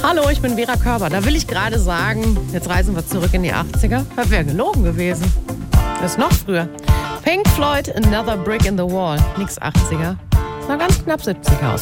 Hallo, ich bin Vera Körber. Da will ich gerade sagen, jetzt reisen wir zurück in die 80er. Das wäre gelogen gewesen. Das ist noch früher. Pink Floyd, Another Brick in the Wall. Nix 80er. Das war ganz knapp 70er aus.